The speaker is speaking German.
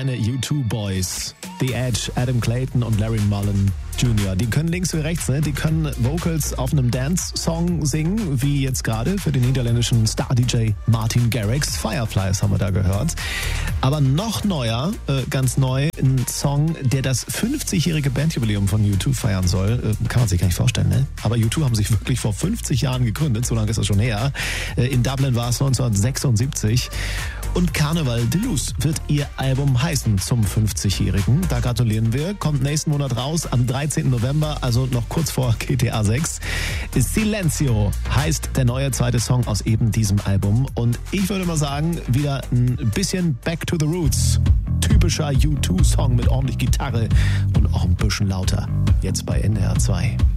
kleine U2 Boys. The Edge, Adam Clayton und Larry Mullen Jr. Die können links wie rechts, ne? Die können Vocals auf einem Dance-Song singen, wie jetzt gerade für den niederländischen Star-DJ Martin Garrix. Fireflies haben wir da gehört. Aber noch neuer, ganz neu, ein Song, der das 50-jährige Bandjubiläum von U2 feiern soll. Kann man sich gar nicht vorstellen, ne? Aber U2 haben sich wirklich vor 50 Jahren gegründet, so lange ist das schon her. In Dublin war es 1976. Und Carnival de Luz wird ihr Album heißen zum 50-jährigen. Da gratulieren wir. Kommt nächsten Monat raus, am 13. November, also noch kurz vor GTA 6. Silencio heißt der neue zweite Song aus eben diesem Album. Und ich würde mal sagen, wieder ein bisschen Back to the Roots. Typischer U2-Song mit ordentlich Gitarre und auch ein bisschen lauter. Jetzt bei NDR 2.